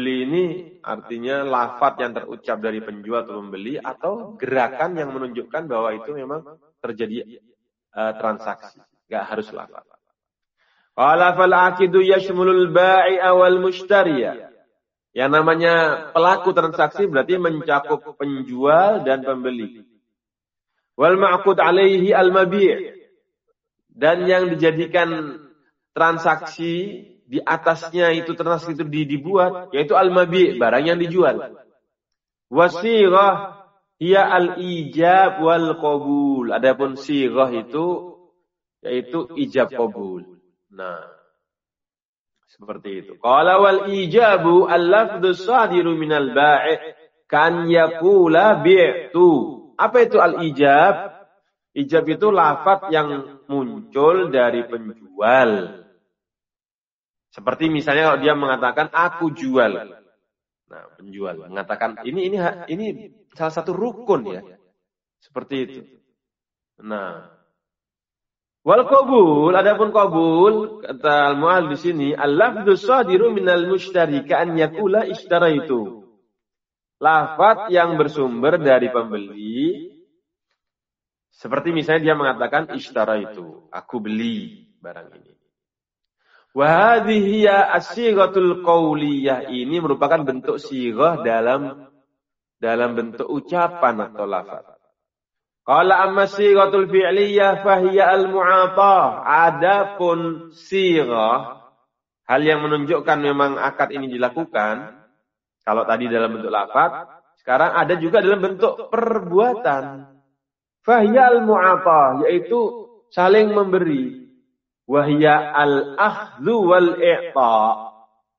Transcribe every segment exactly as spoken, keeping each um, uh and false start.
Beli ini artinya lafaz yang terucap dari penjual atau pembeli atau gerakan yang menunjukkan bahwa itu memang terjadi uh, transaksi. Enggak harus lafaz. Qala fal aqidu yashmulul bai'a wal mushtariya. Yang namanya pelaku transaksi berarti mencakup penjual dan pembeli. Wal ma'qud alaihi al mabi'. Dan yang dijadikan transaksi di atasnya itu transaksi itu dibuat, yaitu al-mabi', barang yang dijual. Wasirah hiya al-ijab wal qabul. Adapun sirah itu yaitu ijab qabul. Nah, seperti itu. Qala wal ijabu al-lafdhu sadiru minal bai' kan yaqula bi'tu. Apa itu al-ijab? Ijab itu lafaz yang muncul dari penjual. Seperti misalnya kalau dia mengatakan aku jual. Nah, penjual mengatakan ini ini ini salah satu rukun ya. Seperti itu. Nah, wal qabul, adapun qabul kata al-mu'allif di sini, al-lafdhu shadiru minal mushtari ka'an yaqula ishtaraitu. Lafaz yang bersumber dari pembeli seperti misalnya dia mengatakan ishtaraitu, aku beli barang ini. Wa hadhihi as-sighatul qauliyah, ini merupakan bentuk sighah dalam dalam bentuk ucapan atau lafaz. Qala amma sighatul fi'liyah fa hiya al-mu'atah. Adapun sighah, hal yang menunjukkan memang akad ini dilakukan, kalau tadi dalam bentuk lafaz, sekarang ada juga dalam bentuk perbuatan. Fa hiya al-mu'atah, yaitu saling memberi. Wahya al-akhdhu wal i'ta.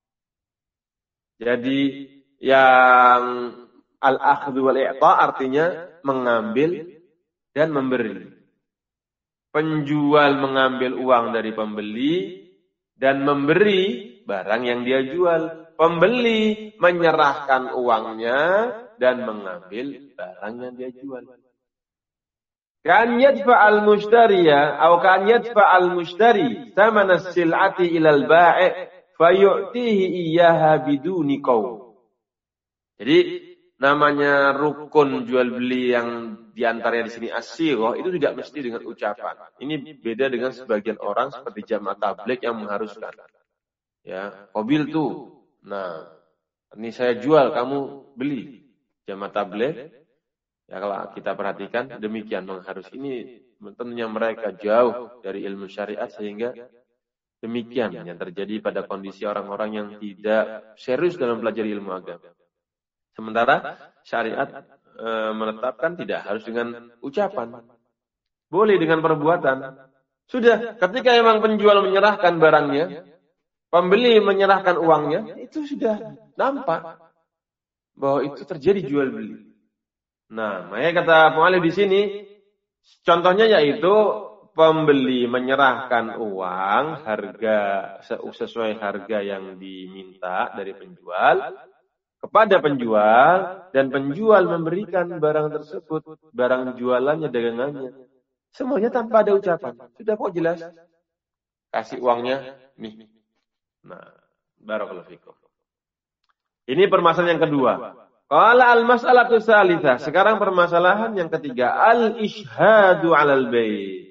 Jadi yang al-akhdhu wal i'ta artinya mengambil dan memberi. Penjual mengambil uang dari pembeli dan memberi barang yang dia jual. Pembeli menyerahkan uangnya dan mengambil barang yang dia jual. Kan yadfa'al mushtariya atau kan yadfa'al mushtari thamana as-sil'ati ila al-bai' fayu'tihi iyyaha biduni qaul. Jadi namanya rukun jual beli yang diantaranya di sini as-sighah itu tidak mesti dengan ucapan. Ini beda dengan sebagian orang seperti jamaah tabligh yang mengharuskan. Ya, qabil tuh. Nah, ini saya jual, kamu beli. Jamaah tabligh. Ya, kalau kita perhatikan demikian mengharus, ini tentunya mereka jauh dari ilmu syariat sehingga demikian yang terjadi pada kondisi orang-orang yang tidak serius dalam belajar ilmu agama. Sementara syariat e, menetapkan tidak harus dengan ucapan, boleh dengan perbuatan. Sudah, ketika memang penjual menyerahkan barangnya, pembeli menyerahkan uangnya, itu sudah nampak bahwa itu terjadi jual beli. Nah, makanya kata mu'allif di sini, contohnya yaitu pembeli menyerahkan uang harga sesuai harga yang diminta dari penjual kepada penjual dan penjual memberikan barang tersebut, barang jualannya, dagangannya, semuanya tanpa ada ucapan. Sudah kok jelas. Kasih uangnya nih. Nah, barakallahu fikum. Ini permasalahan yang kedua. Qala al-mas'alatu tsalitsah. Sekarang permasalahan yang ketiga, al-ishhadu 'alal bai'.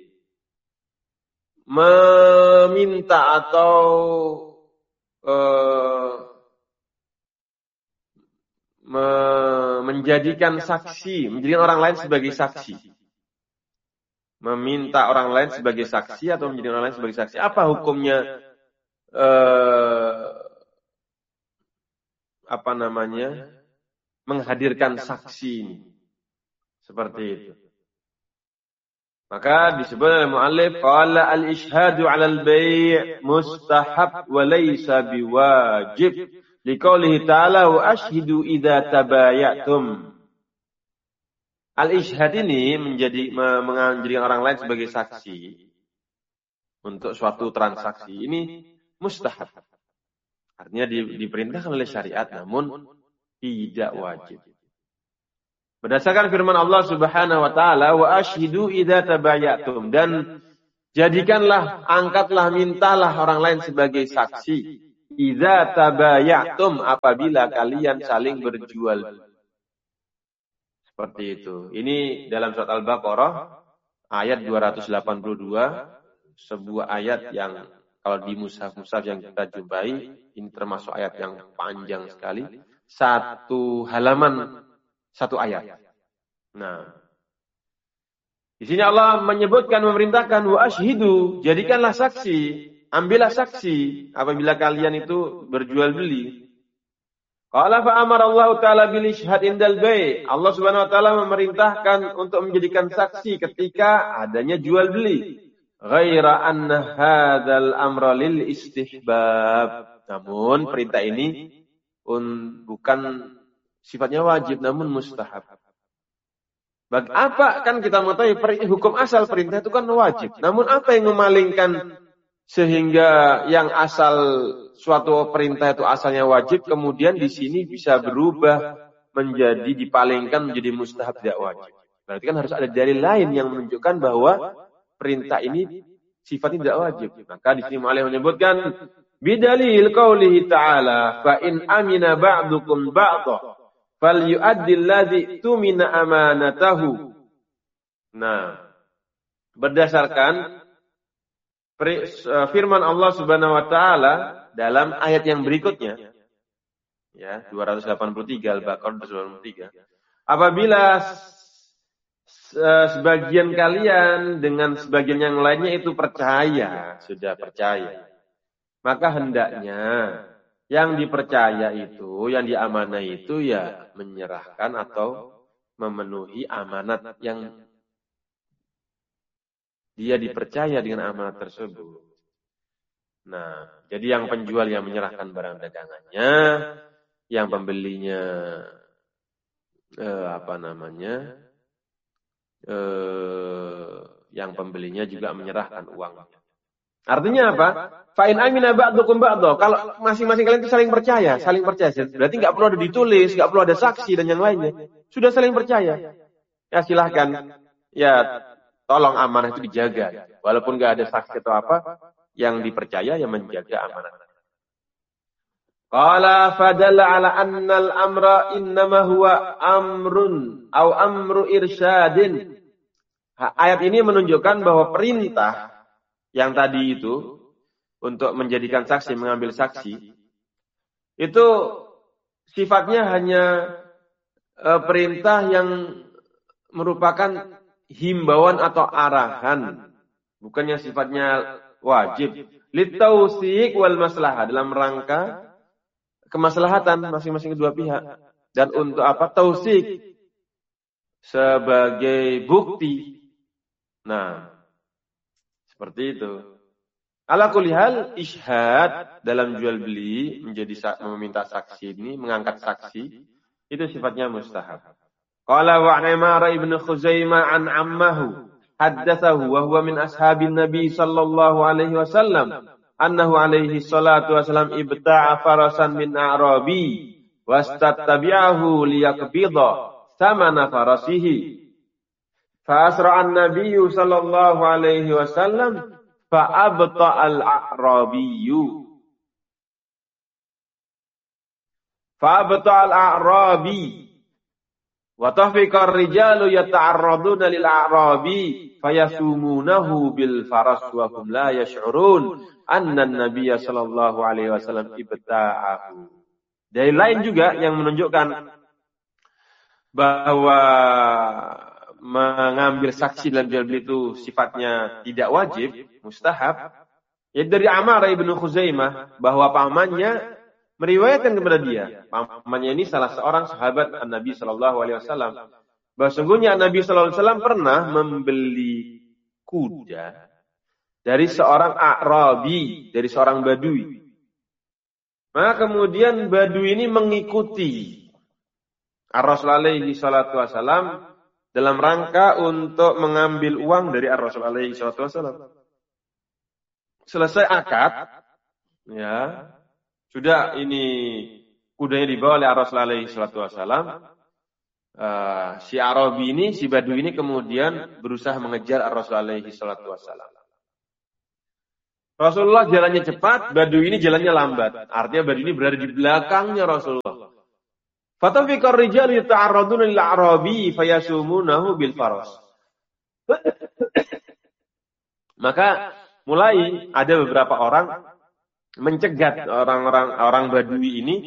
Meminta atau uh, me menjadikan saksi, menjadikan orang lain sebagai saksi. Meminta orang lain sebagai saksi atau menjadikan orang lain sebagai saksi. Apa hukumnya uh, apa namanya? Menghadirkan saksi ini. Seperti itu. Maka disebut oleh mu'allif, qala al-ishhadu 'alal bai' mustahab wa laysa biwajib. Liqaulihi ta'ala wa ashhidu idza tabayatum. Al-ishhad ini menjadi menjadikan orang lain sebagai saksi untuk suatu transaksi ini mustahab. Artinya di, diperintahkan oleh syariat namun tidak wajib. Berdasarkan firman Allah Subhanahu wa taala, wa ashhidu idza tabayatum, dan jadikanlah, angkatlah, mintalah orang lain sebagai saksi idza tabayatum apabila kalian saling berjual. Seperti itu. Ini dalam surat Al-Baqarah ayat dua ratus delapan puluh dua, sebuah ayat yang kalau di mushaf-mushaf yang kita jumpai, ini termasuk ayat yang panjang sekali. Satu halaman, satu ayat. Nah, di sini Allah menyebutkan, memerintahkan wa ashhidu, jadikanlah saksi, ambillah saksi apabila kalian itu berjual beli. Qala fa amara Allah taala bil ishhad indal bai'. Allah Subhanahu wa taala memerintahkan untuk menjadikan saksi ketika adanya jual beli. Ghaira anna hadzal amra lil istihbab. Namun perintah ini un, bukan sifatnya wajib namun mustahab. Bagi apa kan kita mengetahui hukum asal perintah itu kan wajib. Namun apa yang memalingkan sehingga yang asal suatu perintah itu asalnya wajib, kemudian di sini bisa berubah menjadi dipalingkan menjadi mustahab tidak wajib. Berarti kan harus ada dalil lain yang menunjukkan bahwa perintah ini sifatnya tidak wajib. Maka di sini Mu'alif menyebutkan bidalil qaulihi ta'ala fa in amina ba'dukum ba'dha falyu'addil ladzi tumina amanatahu. Nah, berdasarkan firman Allah Subhanahu wa taala dalam ayat yang berikutnya, ya, dua ratus delapan puluh tiga Al-Baqarah dua ratus delapan puluh tiga. Apabila sebagian kalian dengan sebagian yang lainnya itu percaya, sudah percaya, maka hendaknya yang dipercaya itu, yang diamanah itu ya menyerahkan atau memenuhi amanat yang dia dipercaya dengan amanat tersebut. Nah, jadi yang penjual yang menyerahkan barang dagangannya, yang pembelinya eh, apa namanya, eh, yang pembelinya juga menyerahkan uangnya. Artinya apa? Fa'in amina ba'dukum ba'dha. Kalau masing-masing kalian itu saling percaya, saling percaya. Berarti nggak perlu ada ditulis, nggak perlu ada saksi dan yang lainnya. Sudah saling percaya. Ya silahkan. Ya tolong amanah itu dijaga. Walaupun nggak ada saksi atau apa, yang dipercaya yang menjaga amanah. Qala fadalla ala annal amra innama huwa amrun au amru irsyadin. Ayat ini menunjukkan bahwa perintah yang tadi itu untuk menjadikan saksi, mengambil saksi, itu sifatnya hanya e, perintah yang merupakan himbauan atau arahan, bukannya sifatnya wajib. Litausiq wal maslahah, dalam rangka kemaslahatan masing-masing kedua pihak, dan untuk apa? Tausiq sebagai bukti. Nah, seperti itu. Ala kulli hal, ishad dalam jual beli menjadi meminta saksi ini, mengangkat saksi, itu sifatnya mustahab. Qala wa Imara ibn Khuzaimah an ammahu haddatsahu wa huwa min ashabin Nabi sallallahu alaihi wasallam annahu alaihi salatu wasallam ibta'a farasan min a'rabi wastattabi'ahu liyaqbida thamana farasihi. Fa asra'a an-nabiy sallallahu alaihi wasallam fa abta'a al-a'rabiyyu fa abta'a al-a'rabi wa tafiqa ar-rijalu yata'arraduna lil-a'rabi fayasumunahu bil faras wa hum la yash'urun anna an-nabiy sallallahu alaihi wasallam ibta'ahu. Dari lain juga yang menunjukkan bahwa mengambil saksi dalam jual beli itu sifatnya tidak wajib, mustahab. Ya dari Amar ibnu Khuzaimah bahwa pamannya meriwayatkan kepada dia. Pamannya ini salah seorang sahabat Nabi Shallallahu Alaihi Wasallam. Bahwa sungguhnya Nabi Shallallahu Alaihi Wasallam pernah membeli kuda dari seorang A'rabi, dari seorang Badui. Maka kemudian Badui ini mengikuti Ar-Rasul alaihi salatu wasallam dalam rangka untuk mengambil uang dari Ar-Rasul alaihi salatu wasallam. Selesai akad, ya, sudah ini kudanya dibawa oleh Ar-Rasul alaihi salatu wasallam. Uh, si Arabi ini, si Badui ini kemudian berusaha mengejar Ar-Rasul alaihi salatu wasallam. Rasulullah jalannya cepat, Badui ini jalannya lambat. Artinya Badui ini berada di belakangnya Rasulullah. Fatafiqar rijal yata'arraduna lil a'rabi fayasumunahu bil faras. Maka mulai ada beberapa orang mencegat orang-orang orang Badui ini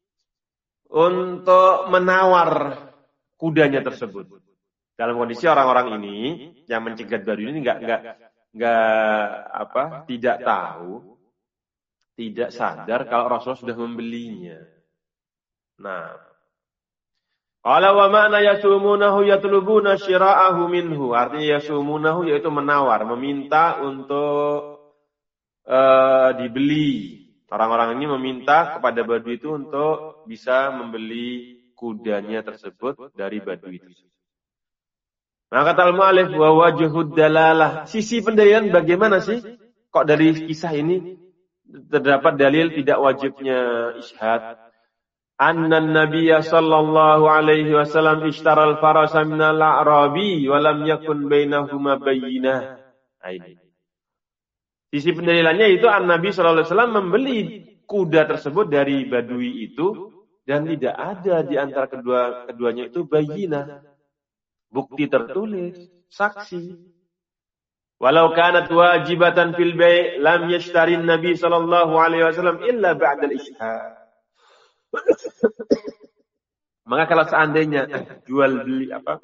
untuk menawar kudanya tersebut. Dalam kondisi orang-orang ini yang mencegat Badui ini enggak enggak enggak apa? Tidak tahu, tidak sadar kalau Rasulullah sudah membelinya. Nah, qala wa ma'na yasumunahu yatlubuna syira'ahu minhu. Artinya yasumunahu yaitu menawar, meminta untuk uh, dibeli. Orang-orang ini meminta kepada Badui itu untuk bisa membeli kudanya tersebut dari Badui itu. Maka kata al-mu'alif wa wajhud dalalah. Sisi pendalilan bagaimana sih? Kok dari kisah ini terdapat dalil tidak wajibnya isyhad? Anna Nabiyya sallallahu alaihi wasallam ishtara al-farasa min al-a'rabi wa lam yakun bainahuma bayyinah. Ini. Sisi pendalilannya itu An-Nabi sallallahu alaihi wasallam membeli kuda tersebut dari Badui itu dan tidak ada di antara kedua keduanya itu bayyinah. Bukti tertulis, saksi. Walau kanat wajibatan fil bai' lam yashtari Nabi sallallahu alaihi wasallam illa ba'da al-ishhad. Maka kalau seandainya jual beli apa?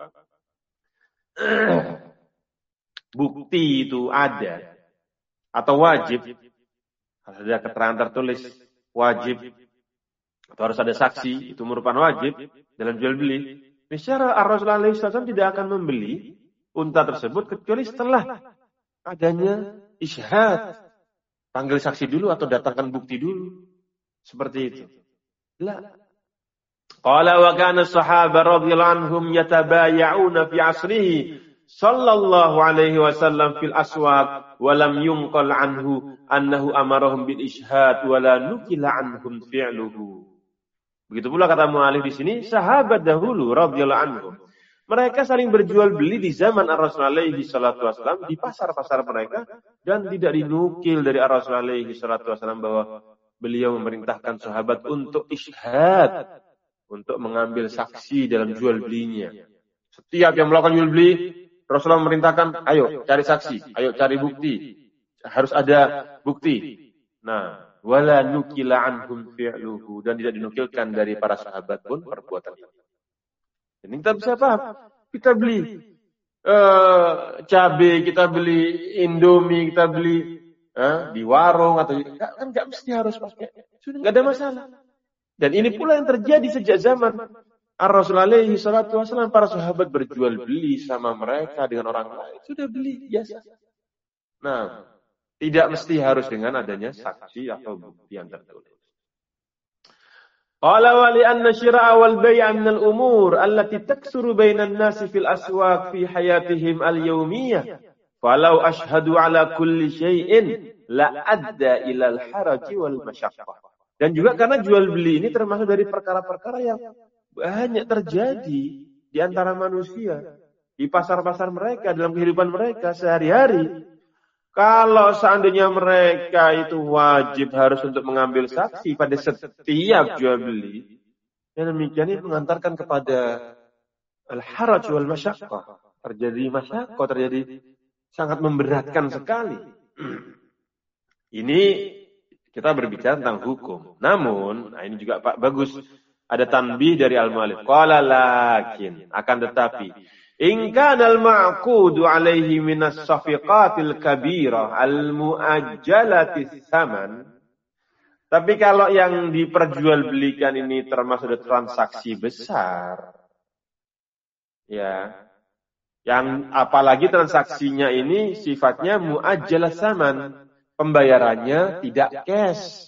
Bukti itu ada atau wajib, harus ada keterangan tertulis wajib atau harus ada saksi, itu merupakan wajib dalam jual beli. Secara Rasulullah shallallahu alaihi wasallam tidak akan membeli unta tersebut kecuali setelah adanya isyhad. Panggil saksi dulu atau datangkan bukti dulu. Seperti itu. La. Qala wa kana as-sahaba radhiyallahu anhum yatabaya'una fi 'asrihi sallallahu alaihi wasallam fil aswaq wa lam yunqal anhu annahu amarahum bil isyhad wa la nukila anhum fi'luhu. Begitu pula kata mu'alif di sini, sahabat dahulu radhiyallahu anhum, mereka saling berjual beli di zaman Ar-Rasul alaihi salatu wasallam di pasar-pasar mereka dan tidak dinukil dari Ar-Rasul alaihi salatu wasallam bahwa beliau memerintahkan sahabat untuk isyhad, untuk mengambil saksi dalam jual belinya. Setiap yang melakukan jual beli, Rasulullah memerintahkan, ayo cari saksi, ayo cari bukti, harus ada bukti. Nah, wala nukila anhum fi'luhu, dan tidak dinukilkan dari para sahabat pun perbuatan itu. Ini kita bisa paham. Kita beli uh, cabai, kita beli Indomie, kita beli uh, di warung atau kan nggak mesti harus pakai, sudah nggak ada masalah. Dan ini pula yang terjadi sejak zaman Ar-Rasul alaihi salatu wasallam, para sahabat berjual beli sama mereka dengan orang lain, sudah beli biasa. Nah, tidak mesti harus dengan adanya saksi atau bukti yang tertulis. Qala wa li anna syira'a wal bay'a min al-umur allati taksuru bainan nasi fil aswaq fi hayatihim al-yawmiyah. Falau ashhadu ala kulli syai'in la adda ila al-haraj wal masyaqqah. Dan juga karena jual beli ini termasuk dari perkara-perkara yang banyak terjadi di antara manusia, di pasar-pasar mereka, dalam kehidupan mereka sehari-hari. Kalau seandainya mereka itu wajib harus untuk mengambil saksi pada setiap jual beli, dan demikian ini mengantarkan kepada al-haraj wal masyaqqah. Terjadi masyaqqah, terjadi sangat memberatkan sekali. Ini kita berbicara tentang hukum. Namun, nah ini juga Pak bagus, ada tanbih dari al-mu'allif. Qala lakin, akan tetapi in kana al-ma'qudu alaihi minas safiqatil kabirah al-mu'ajjalati tsaman. Tapi kalau yang diperjualbelikan ini termasuk ada transaksi besar, ya, yang apalagi transaksinya ini sifatnya mu'ajjalah tsaman, pembayarannya tidak cash.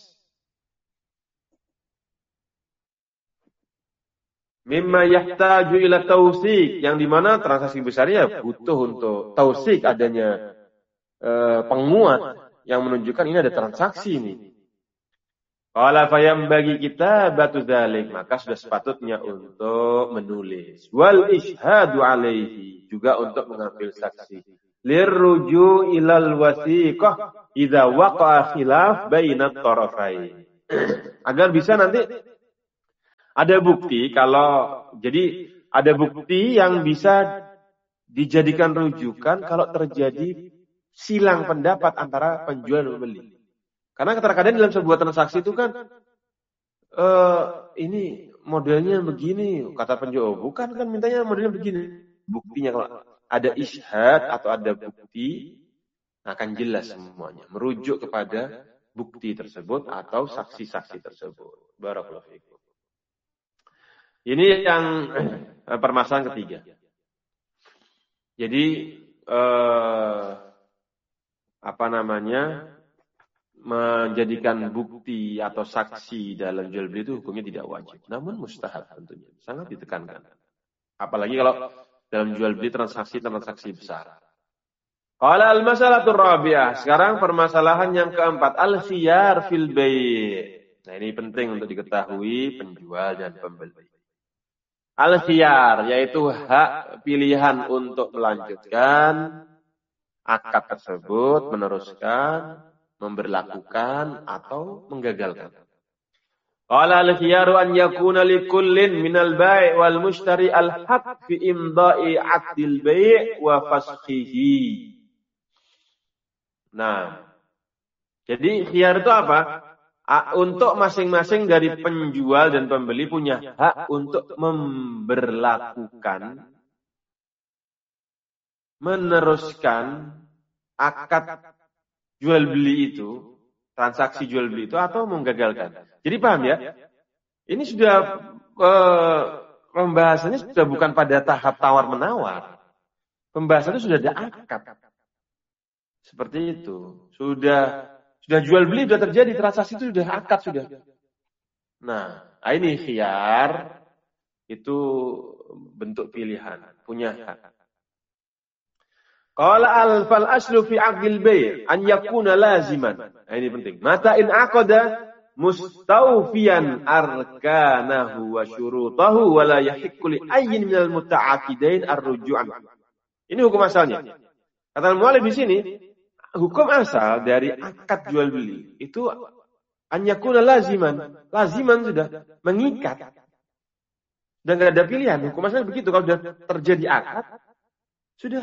Mimma yahtaju ila tausik, yang dimana transaksi besarnya butuh untuk tausik, adanya e, penguat yang menunjukkan ini ada transaksi ini. Qala fayam bagi kita batu dzalik, maka sudah sepatutnya untuk menulis. Wal ishhadu alaihi, juga untuk mengambil saksi. lirruju ilal wasiqah idza waqa'a khilaf bainat tarafain. Agar bisa nanti ada bukti kalau jadi ada bukti yang bisa dijadikan rujukan kalau terjadi silang pendapat antara penjual dan pembeli. Karena terkadang dalam sebuah transaksi itu kan eh, ini modelnya begini, kata penjual, bukan kan mintanya modelnya begini. Buktinya kalau ada isyhad atau ada bukti akan jelas semuanya, merujuk kepada bukti tersebut atau saksi-saksi tersebut. Barakallahu fiikum. Ini yang eh, permasalahan ketiga. Jadi eh, apa namanya menjadikan bukti atau saksi dalam jual beli itu hukumnya tidak wajib, namun mustahab tentunya, sangat ditekankan. Apalagi kalau dalam jual beli transaksi-transaksi besar. Qala al-mas'alatur rabi'ah. Sekarang permasalahan yang keempat, al-khiyar fil bai'. Nah, ini penting untuk diketahui penjual dan pembeli. Al-khiyar yaitu hak pilihan untuk melanjutkan akad tersebut, meneruskan, memberlakukan atau menggagalkan. Qala al-khiyaru an yakuna likullin minal bai' wal mushtari al-haq fi imda'i 'aqdil bai' wa fashihi. Nah, jadi khiyar itu apa? Untuk masing-masing dari penjual dan pembeli punya hak untuk memberlakukan, meneruskan akad jual beli itu, transaksi jual beli itu atau menggagalkan. Jadi paham ya? Ini sudah eh, pembahasannya sudah bukan pada tahap tawar-menawar. Pembahasannya sudah ada akad. Seperti itu. Sudah sudah jual beli sudah terjadi, transaksi itu sudah akad sudah. Nah, ini khiyar itu bentuk pilihan, punya hak. Qala al-fal aslu fi 'aqdil bai' an yakuna laziman. Nah, ini penting. Mata in aqada mustawfiyan arkanahu wa syurutahu wa la yahiqqu li ayyin minal muta'aqidain ar-ruju'an. Ini hukum asalnya. Kata al-mu'allif di sini, hukum asal dari akad jual beli itu an yakuna laziman. Laziman sudah mengikat. Dan enggak ada pilihan. Hukum asal begitu, kalau sudah terjadi akad sudah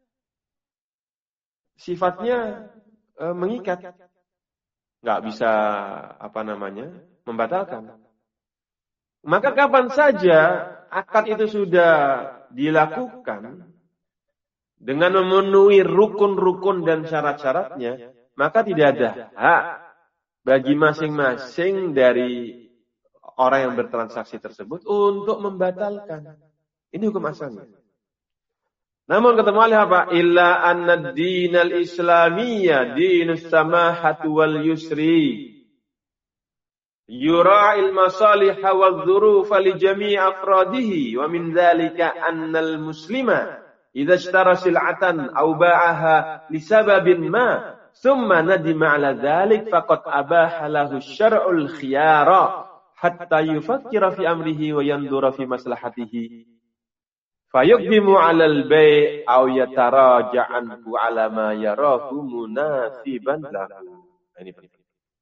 sifatnya e, mengikat, nggak bisa apa namanya membatalkan. Maka kapan saja akad itu sudah dilakukan dengan memenuhi rukun-rukun dan syarat-syaratnya, maka tidak ada hak bagi masing-masing dari orang yang bertransaksi tersebut untuk membatalkan. Ini hukum asalnya. Namun kata mu'allif apa? Illa anna ad-dinal islamiyya dinus samahati wal yusri. Yura'il masaliha wal dhurufa li jami' afradihi wa min dhalika anna al-muslima idza ishtara sil'atan aw ba'aha li sababin ma thumma nadima 'ala dhalik faqad abaha lahu asy-syar'ul khiyara hatta yufakkira fi amrihi wa yandura fi maslahatihi. Fayuqdimu 'alal bai' aw yataraja'anhu 'ala ma yarahu munasiban lahu. Ini penting.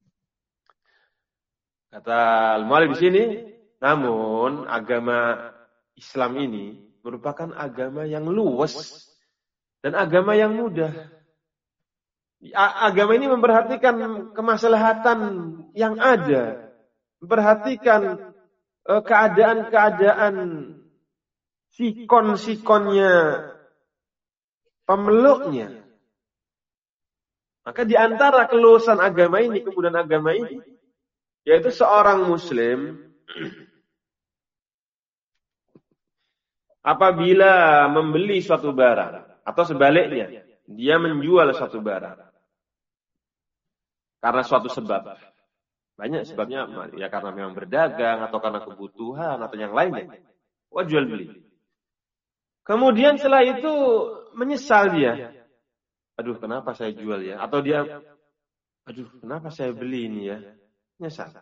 Kata al-mu'allif di sini, namun agama Islam ini merupakan agama yang luas dan agama yang mudah. Agama ini memperhatikan kemaslahatan yang ada, memperhatikan keadaan-keadaan sikon-sikonnya pemeluknya. Maka di antara keluasan agama ini, kemudian agama ini, yaitu seorang muslim apabila membeli suatu barang atau sebaliknya, dia menjual suatu barang karena suatu sebab. Banyak sebabnya, ya karena memang berdagang atau karena kebutuhan atau yang lainnya. Wah, jual beli. Kemudian setelah itu menyesal dia. Aduh, kenapa saya jual ya? Atau dia, aduh, kenapa saya beli ini ya? Menyesal.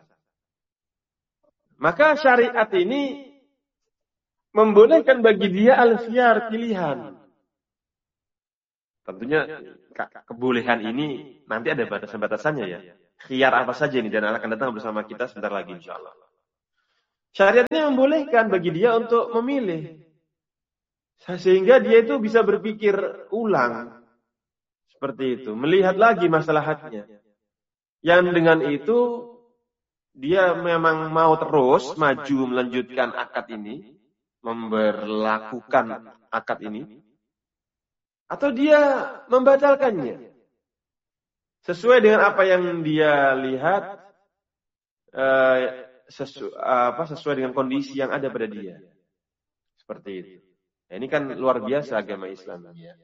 Maka syariat ini membolehkan bagi dia al-khiyar, pilihan. Tentunya kebolehan ini nanti ada batasan-batasannya ya. Khiyar apa saja ini dan akan datang bersama kita sebentar lagi insyaallah. Syariatnya membolehkan bagi dia untuk memilih. Sehingga dia itu bisa berpikir ulang. Seperti itu. Melihat lagi maslahatnya. Yang dengan itu, dia memang mau terus maju melanjutkan akad ini. Memberlakukan akad ini. Atau dia membatalkannya. Sesuai dengan apa yang dia lihat. Eh, sesu, apa, sesuai dengan kondisi yang ada pada dia. Seperti itu. Nah, ini kan luar biasa agama Islam.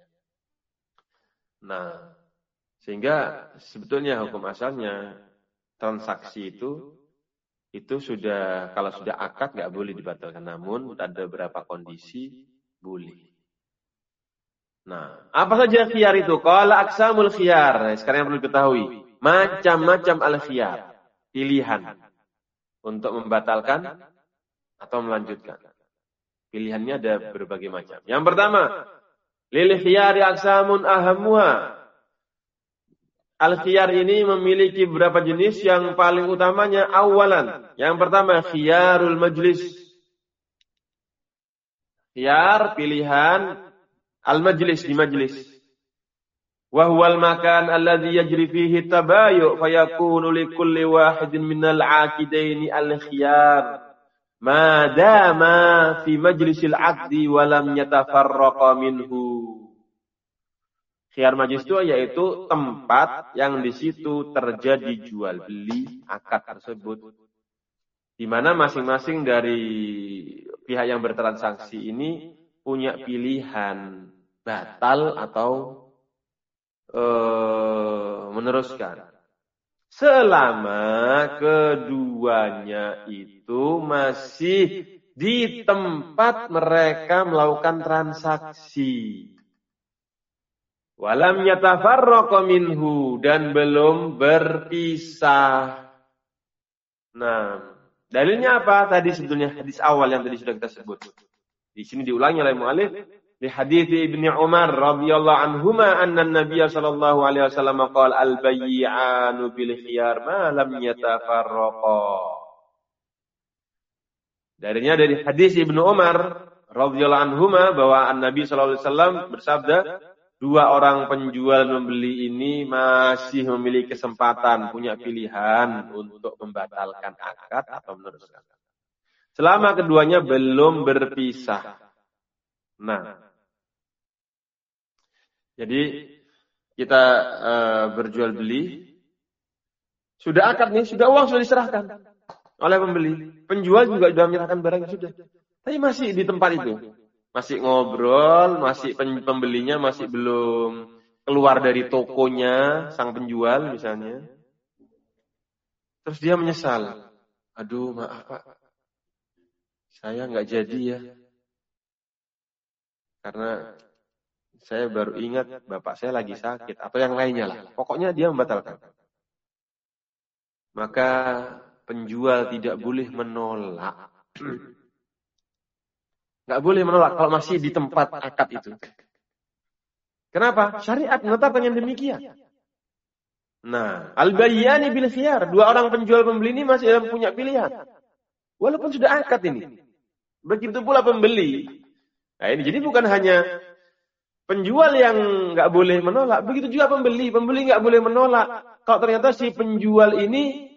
Nah, sehingga sebetulnya hukum asalnya transaksi itu itu sudah kalau sudah akad nggak boleh dibatalkan. Namun ada beberapa kondisi boleh. Nah, apa saja khiyar itu? Qala aqsamul khiyar. Nah, sekarang yang perlu diketahui, macam-macam al-khiyar, pilihan untuk membatalkan atau melanjutkan. Pilihannya ada berbagai macam. Yang pertama, lil khiyari aqsamun ahammuha. Al-khiyar ini memiliki beberapa jenis yang paling utamanya awalan. Yang pertama, khiyarul majlis. Khiyar pilihan al-majlis di majlis. Wa huwal makan alladhi yajri fihi tabayu fayakunu likulli wahidin minal aqidaini al-khiyar. Madama fi majlisil aqdi walam yatafarraqa minhu. Khiyar majlis itu yaitu tempat yang di situ terjadi jual beli akad tersebut. Di mana masing-masing dari pihak yang bertransaksi ini punya pilihan batal atau ee, meneruskan. Selama keduanya itu masih di tempat mereka melakukan transaksi. Walam yatafarraqa minhu dan belum berpisah. Nah, dalilnya apa? Tadi sebetulnya hadis awal yang tadi sudah kita sebut. Di sini diulangi oleh mu'alif. Di hadis Ibnu Umar radhiyallahu anhuma anna Nabiy sallallahu alaihi wasallam qala al-bay'anu bil khiyar ma lam yatafarraqa. Darinya dari hadis Ibnu Umar radhiyallahu anhuma bahwa Nabi sallallahu alaihi wasallam bersabda, dua orang penjual membeli ini masih memiliki kesempatan, punya pilihan untuk membatalkan akad atau meneruskan. Selama keduanya belum berpisah. Nah, jadi kita uh, berjual beli, sudah akad nih, sudah uang sudah diserahkan oleh pembeli. Penjual juga sudah menyerahkan barangnya sudah. Tapi masih di tempat itu. Masih ngobrol, masih pembelinya masih belum keluar dari tokonya, sang penjual misalnya. Terus dia menyesal. Aduh, maaf Pak. Saya nggak jadi ya. Karena saya baru ingat bapak saya lagi sakit. Atau yang lainnya lah. Pokoknya dia membatalkan. Maka penjual tidak boleh menolak. Nggak boleh menolak kalau masih di tempat akad itu. Kenapa? Syariat menetapkan yang demikian. Nah, al-bayyani bil khiyar. Dua orang penjual pembeli ini masih dalam punya pilihan. Walaupun sudah akad ini. Begitu pula pembeli. Nah ini jadi bukan hanya penjual yang nggak boleh menolak. Begitu juga pembeli. Pembeli nggak boleh menolak. Kalau ternyata si penjual ini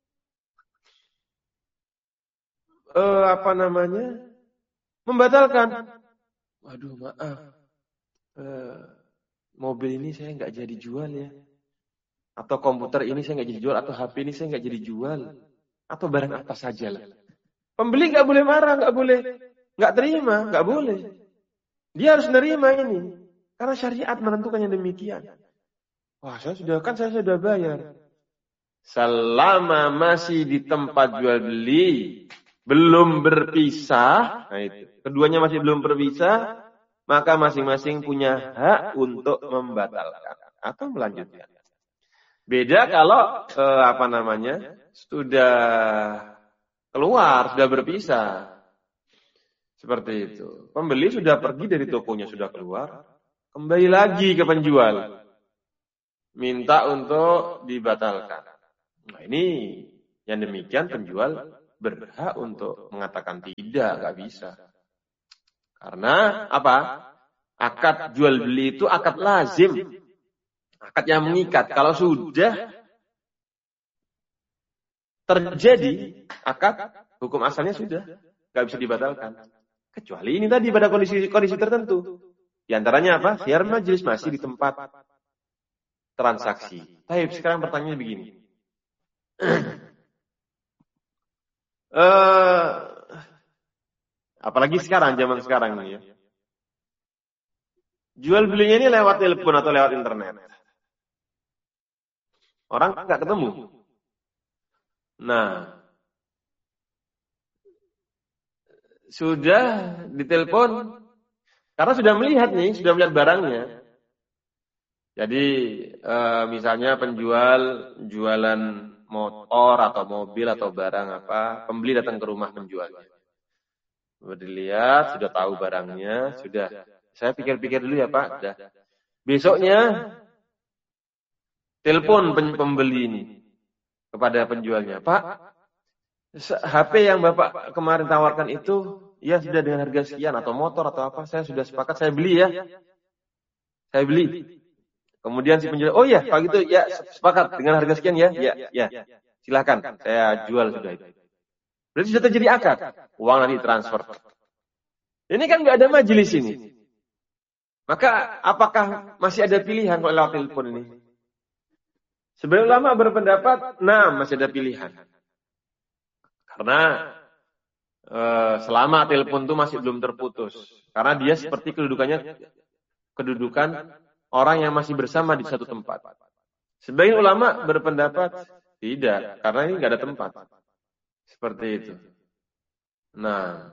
eh, apa namanya membatalkan. Waduh maaf. Eh, mobil ini saya nggak jadi jual ya. Atau komputer ini saya nggak jadi jual. Atau H P ini saya nggak jadi jual. Atau barang apa saja lah. Pembeli nggak boleh marah, nggak boleh, nggak terima, nggak boleh. Dia harus menerima ini. Karena syariat menentukan yang demikian. Wah, saya sudah kan saya sudah bayar. Selama masih di tempat jual beli, belum berpisah, nah itu. Keduanya masih belum berpisah, maka masing-masing punya hak untuk membatalkan atau melanjutkan. Beda kalau eh, apa namanya sudah keluar, sudah berpisah. Seperti itu. Pembeli sudah pergi dari tokonya, sudah keluar. kembali lagi ke penjual, minta untuk dibatalkan. Nah ini yang demikian penjual berhak untuk mengatakan tidak, nggak bisa. Karena apa? Akad jual beli itu akad lazim, akad yang mengikat. Kalau sudah terjadi akad, hukum asalnya sudah nggak bisa dibatalkan. Kecuali ini tadi pada kondisi-kondisi tertentu. Di antaranya apa? Khiyar majlis, masih di tempat transaksi. Tapi sekarang pertanyaannya begini. uh, apalagi sekarang, zaman sekarang ini ya. Jual belinya ini lewat telepon atau lewat internet. Orang nggak ketemu. Nah, sudah ditelepon karena sudah melihat nih, sudah melihat barangnya. Jadi e, misalnya penjual jualan motor atau mobil atau barang apa, pembeli datang ke rumah penjualnya. Sudah dilihat, sudah tahu barangnya, sudah. Saya pikir-pikir dulu ya Pak. Sudah. Besoknya telepon pembeli ini kepada penjualnya, Pak, H P yang Bapak kemarin tawarkan itu, ya sudah dengan harga sekian atau motor atau apa, saya sudah sepakat, saya beli ya. Saya beli. Kemudian si penjual, oh ya, Pak gitu, ya sepakat dengan harga sekian ya, ya, ya. Silakan, saya jual sudah itu. Berarti sudah terjadi akad, uang nanti transfer. Ini kan nggak ada majelis ini. Maka apakah masih ada pilihan kalau lewat telepon ini? Sebenarnya ulama berpendapat, nah masih ada pilihan. Karena e, selama telepon itu masih belum terputus. Karena dia seperti kedudukannya kedudukan orang yang masih bersama di satu tempat. Sebagian ulama berpendapat tidak, karena ini nggak ada tempat. Seperti itu. Nah,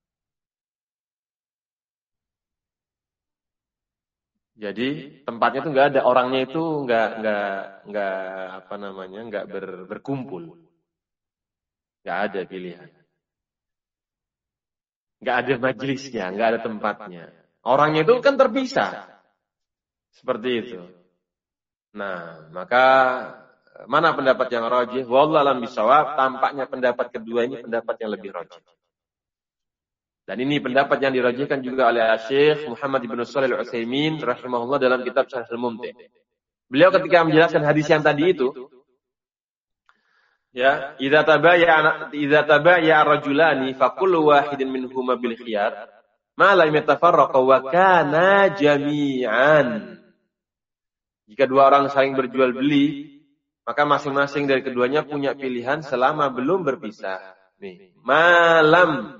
jadi tempatnya itu nggak ada, orangnya itu nggak nggak nggak apa namanya nggak ber, berkumpul, nggak ada pilihan, nggak ada majelisnya, nggak ada tempatnya. Orangnya itu kan terpisah, seperti itu. Nah, maka mana pendapat yang rajih? Wallahu a'lam bishawab. Tampaknya pendapat kedua ini pendapat yang lebih rajih. Dan ini pendapat yang dirajihkan juga oleh Syekh Muhammad ibn Shalih Al-Utsaimin rahimahullah dalam kitab Syarh Al-Mumti'. Beliau ketika menjelaskan hadis yang tadi itu, ya, idza tabayya idza tabayya rajulani fa kullu wahidin minhuma bil khiyar ma lam yatafarraqa wa kana jami'an. Jika dua orang saling berjual beli, maka masing-masing dari keduanya punya pilihan selama belum berpisah. Nih, malam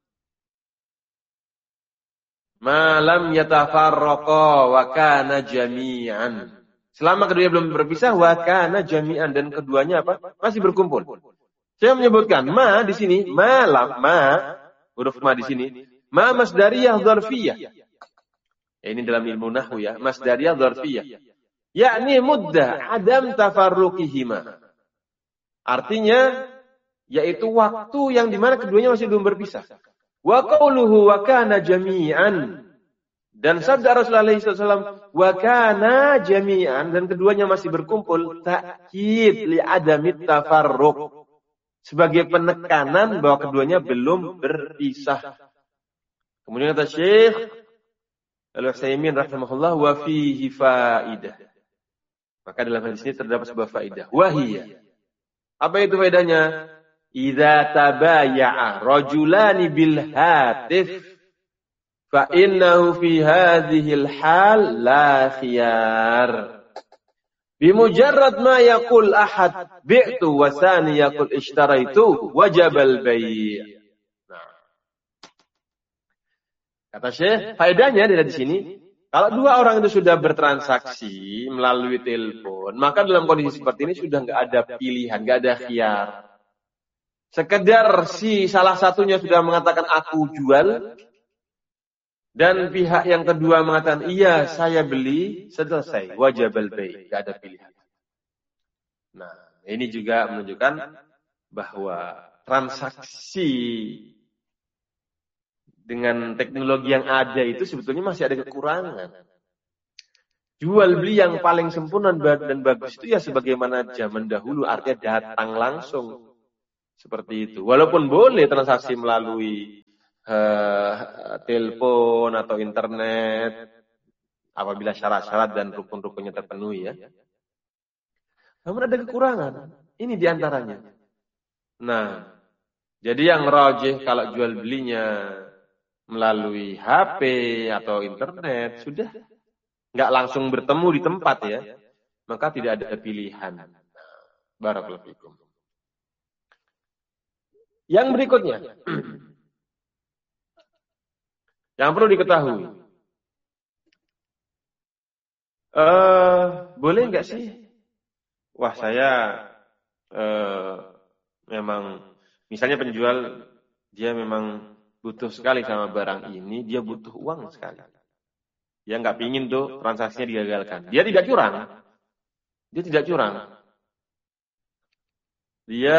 Malam yatafarraqa wa kana jami'an. Selama keduanya belum berpisah wa kana jami'an, dan keduanya apa? Masih berkumpul. Saya menyebutkan ma di sini, malam ma huruf ma di sini, ma masdariyah dzarfiyah. Ya, ini dalam ilmu nahwu ya, masdariyah dzarfiyah. Yakni muddah adam tafarruqihima. Artinya yaitu waktu yang dimana keduanya masih belum berpisah. Wa qauluhu wa kana jami'an, dan sabda Rasulullah shallallahu alaihi wasallam wa kana jami'an, dan keduanya masih berkumpul, ta'kid li adamit tafarruq, sebagai penekanan bahwa keduanya belum berpisah. Kemudian kata Syekh Al-Utsaimin rahimahullah, wa fihi faidah. Maka dalam hadis ini terdapat sebuah faidah. Wahiyya. Apa itu faedahnya? Idza tabaya'a rajulani bil hatif fa innahu fi hadhil hal la khiyar. Bimujarrad ma yaqul ahad bi'tu wa sani yaqul ishtaraitu wajib al-bai'. Nah. Kata Syekh, faedahnya dari sini, kalau dua orang itu sudah bertransaksi melalui telepon, maka dalam kondisi seperti ini sudah enggak ada pilihan, enggak ada khiyar. Sekedar si salah satunya sudah mengatakan aku jual, dan pihak yang kedua mengatakan iya saya beli, selesai, wajib al-bai', enggak ada pilihan. Nah, ini juga menunjukkan bahwa transaksi dengan teknologi yang ada itu sebetulnya masih ada kekurangan. Jual beli yang paling sempurna dan bagus itu ya sebagaimana zaman dahulu, artinya datang langsung. Seperti itu. Walaupun boleh transaksi melalui uh, telepon atau internet, apabila syarat-syarat dan rukun-rukunnya terpenuhi ya. Namun ada kekurangan. Ini diantaranya. Nah, jadi yang rajih kalau jual belinya melalui H P atau internet, sudah nggak langsung bertemu di tempat ya, maka tidak ada pilihan. Barakallahu fikum. Yang berikutnya, yang perlu diketahui, uh, boleh nggak sih? Wah saya uh, memang, misalnya penjual dia memang butuh sekali sama barang ini, dia butuh uang sekali. Dia nggak pingin tuh transaksinya digagalkan. Dia tidak curang, dia tidak curang. Dia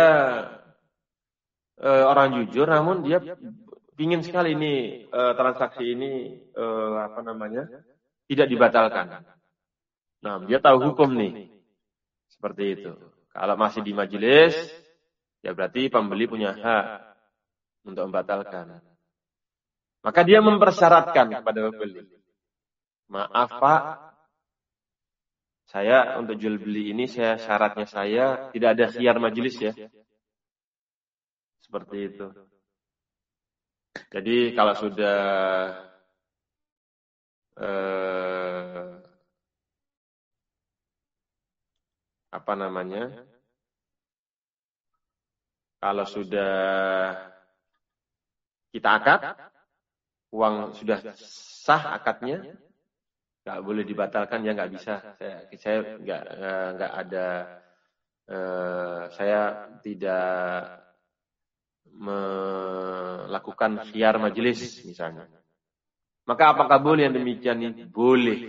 uh, orang jujur, namun dia pingin sekali ini uh, transaksi ini uh, apa namanya tidak dibatalkan. Nah, dia tahu hukum nih, seperti itu. Kalau masih di majelis, ya berarti pembeli punya hak untuk membatalkan. Maka dia mempersyaratkan kepada pembeli, maaf Pak, saya untuk jual beli ini saya syaratnya saya tidak ada khiyar majelis ya. Seperti itu. Jadi kalau sudah eh, apa namanya? Kalau sudah kita akad, uang sudah sah akadnya, nggak boleh dibatalkan ya, nggak bisa. Saya saya nggak nggak ada eh, saya tidak melakukan khiyar majelis misalnya. Maka apakah boleh yang demikian ini? Boleh.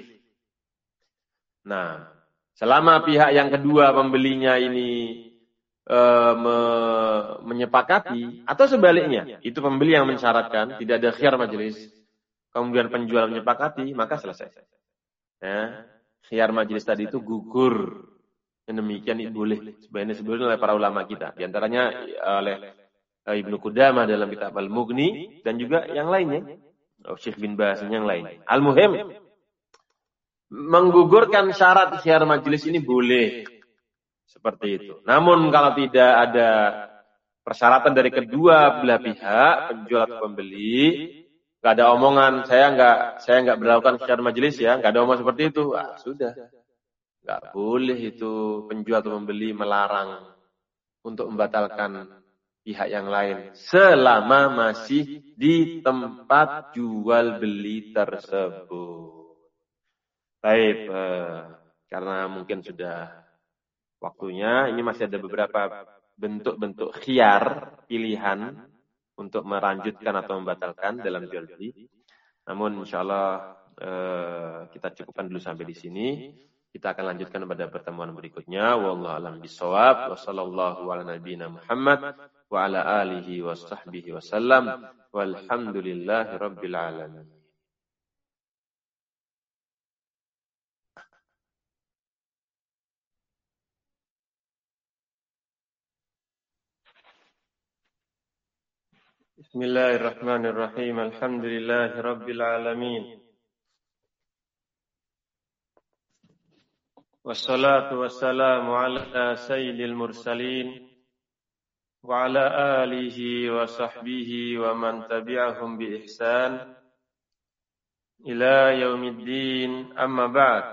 Nah, selama pihak yang kedua pembelinya ini e, me, menyepakati, atau sebaliknya, itu pembeli yang mensyaratkan, tidak ada khiyar majelis, kemudian penjual menyepakati, maka selesai. Ya, khiyar majelis tadi itu gugur. Yang demikian itu boleh. Sebenarnya sebelumnya oleh para ulama kita. Di antaranya oleh Ibnu Qudamah dalam kitab Al-Mughni, dan juga yang lainnya, Syekh bin Baz dan yang lain. Al-Muhim, menggugurkan syarat khiyar majelis ini boleh. Seperti itu. Namun kalau tidak ada persyaratan dari kedua belah pihak, penjual atau pembeli, nggak ada omongan, saya nggak saya nggak berlakukan khiyar majelis ya, nggak ada omongan seperti itu, ah, sudah. Nggak boleh itu penjual atau pembeli melarang untuk membatalkan pihak yang lain selama masih di tempat jual beli tersebut. Baik, eh, karena mungkin sudah waktunya, ini masih ada beberapa bentuk-bentuk khiyar pilihan untuk melanjutkan atau membatalkan dalam jual beli. Namun insyaallah eh, kita cukupkan dulu sampai di sini. Kita akan lanjutkan pada pertemuan berikutnya. Wallahu a'lam bishawab. Wa sallallahu ala nabiyyina Muhammad wa ala alihi wa sahbihi wa sallam. Walhamdulillahi rabbil alamin. Bismillahirrahmanirrahim. Alhamdulillahi rabbil alamin. Wassalatu wassalamu ala sayyidil mursalin wa ala alihi wa sahbihi wa man tabi'ahum bi ihsan ila yaumiddin, amma ba'd.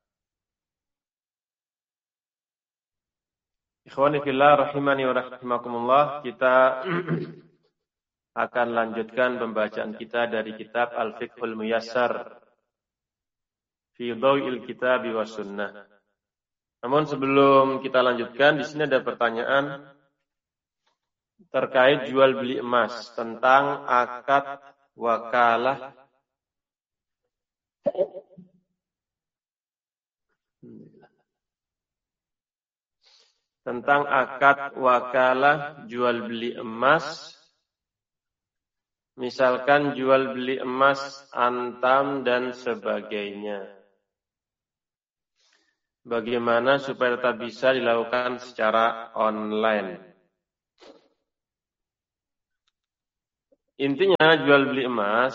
Ikhwani fillah rahimani wa rahimakumullah, kita akan lanjutkan pembacaan kita dari kitab Al-Fiqhul Muyassar fi Dhaw'il Kitabi was Sunnah. Namun sebelum kita lanjutkan, di sini ada pertanyaan terkait jual beli emas, tentang akad wakalah tentang akad wakalah jual beli emas. Misalkan jual beli emas antam dan sebagainya. bagaimana supaya tetap bisa dilakukan secara online? Intinya jual beli emas,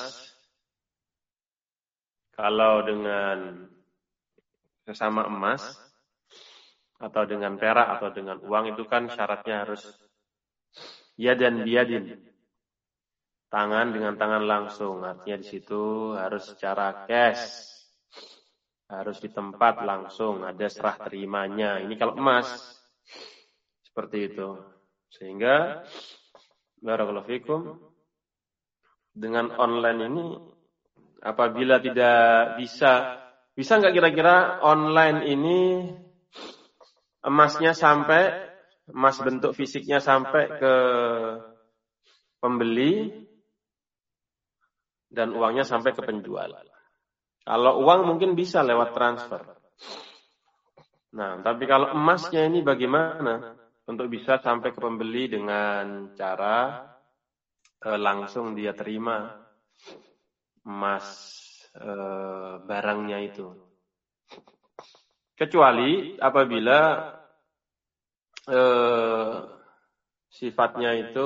kalau dengan sesama emas, atau dengan perak, atau dengan uang, itu kan syaratnya harus yadan biyadin, tangan dengan tangan langsung. Artinya di situ harus secara cash, harus di tempat langsung, ada serah terimanya. Ini kalau emas seperti itu. Sehingga barakallahu fikum, dengan online ini apabila tidak bisa, bisa nggak kira-kira online ini emasnya sampai, emas bentuk fisiknya sampai ke pembeli dan uangnya sampai ke penjual? Kalau uang mungkin bisa lewat transfer. Nah, tapi kalau emasnya ini bagaimana untuk bisa sampai ke pembeli dengan cara eh, langsung dia terima emas eh, barangnya itu? Kecuali apabila eh, sifatnya itu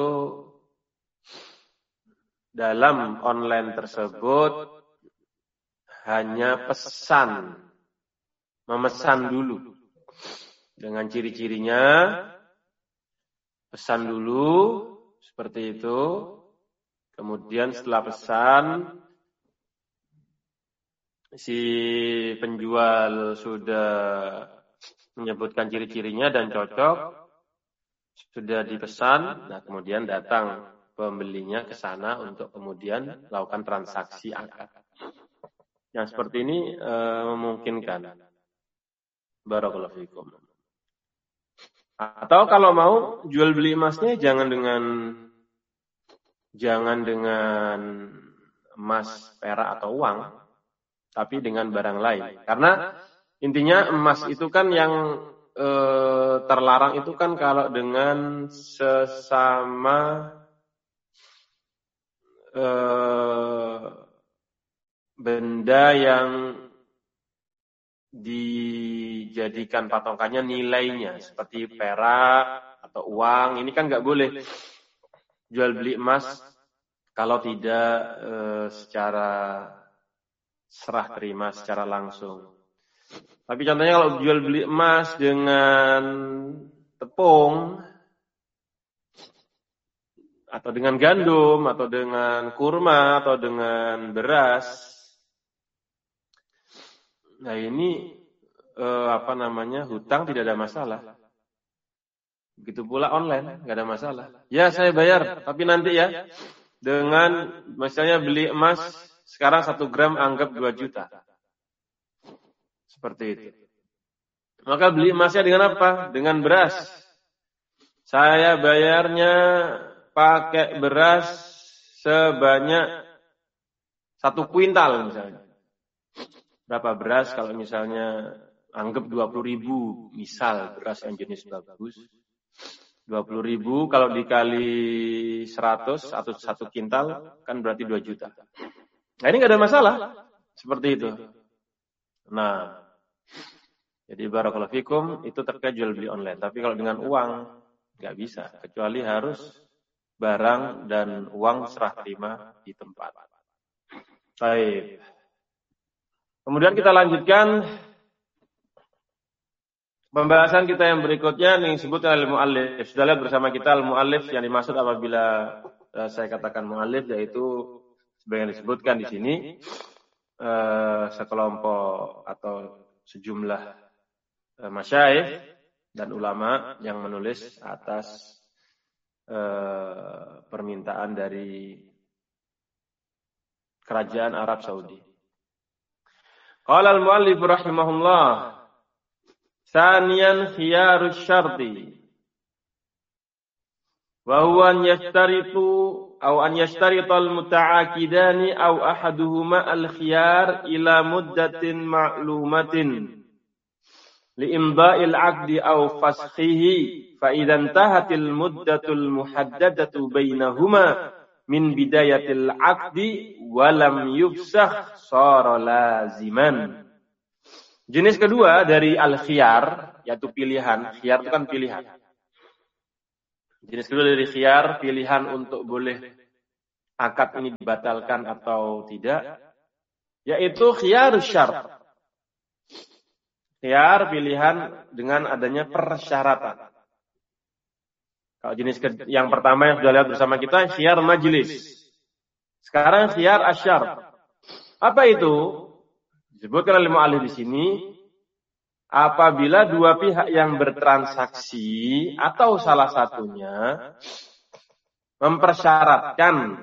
dalam online tersebut hanya pesan, memesan dulu dengan ciri-cirinya, pesan dulu seperti itu. Kemudian setelah pesan, si penjual sudah menyebutkan ciri-cirinya dan cocok, sudah dipesan, nah kemudian datang pembelinya ke sana untuk kemudian melakukan transaksi akad. Yang seperti ini e, memungkinkan. Barakallahu fikum. Atau kalau mau jual beli emasnya jangan dengan jangan dengan emas, perak atau uang, tapi dengan barang lain. Karena intinya emas itu kan yang e, terlarang itu kan kalau dengan sesama e, benda yang dijadikan patokannya nilainya, seperti perak atau uang. Ini kan nggak boleh jual beli emas kalau tidak e, secara serah terima, secara langsung. Tapi contohnya kalau jual beli emas dengan tepung, atau dengan gandum, atau dengan kurma, atau dengan beras, nah ini eh, apa namanya, hutang tidak ada masalah. Begitu pula online, nggak ada masalah. Ya saya bayar, tapi nanti ya dengan misalnya beli emas sekarang satu gram anggap dua juta, seperti itu. Maka beli emasnya dengan apa? Dengan beras. Saya bayarnya pakai beras sebanyak satu kuintal misalnya. Berapa beras kalau misalnya anggap dua puluh ribu, misal beras yang jenis bagus, dua puluh ribu kalau dikali seratus atau satu kintal kan berarti dua juta. Nah ini nggak ada masalah seperti itu. Nah, jadi barakallahu fikum itu terkait jual beli online. Tapi kalau dengan uang nggak bisa, kecuali harus barang dan uang serah terima di tempat. Baik. Kemudian kita lanjutkan pembahasan kita yang berikutnya yang disebut al-mu'allif. Sudah lihat bersama kita al-mu'allif yang dimaksud apabila uh, saya katakan mu'allif, yaitu sebagian disebutkan di sini uh, sekelompok atau sejumlah uh, masyayikh dan ulama yang menulis atas uh, permintaan dari kerajaan Arab Saudi. Qala al-mu'allif rahimahullah, Saniyan khiyarus syarti wa huwa an yashtaritu aw an yashtarita al-muta'aqidani aw ahaduhuma al-khiyar ila muddatin ma'lumatin li imda'il 'aqdi aw fashihi fa idza intahatil muddatul muhaddadatu bainahuma min bidayatil 'aqdi wa lam yufsakh shara laziman. Jenis kedua dari al-khiyar, yaitu pilihan. Khiyar itu kan pilihan. Jenis kedua dari khiyar, pilihan untuk boleh akad ini dibatalkan atau tidak, yaitu khiyarus syart. Khiyar pilihan dengan adanya persyaratan. Kalau jenis ke- yang pertama yang sudah lihat bersama kita, khiyar majlis. Sekarang khiyar asyar. Apa itu? Disebutkan oleh mu'allif di sini, apabila dua pihak yang bertransaksi atau salah satunya mempersyaratkan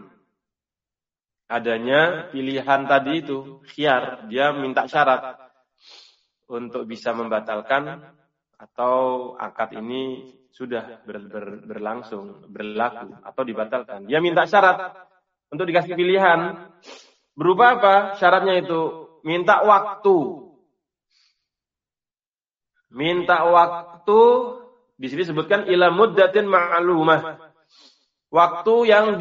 adanya pilihan tadi itu, khiyar, dia minta syarat untuk bisa membatalkan atau akad ini sudah ber, ber, berlangsung, berlaku atau dibatalkan. Dia minta syarat untuk dikasih pilihan. Berupa apa? Syaratnya itu minta waktu. Minta waktu di sini disebutkan ila muddatin ma'lumah. Waktu yang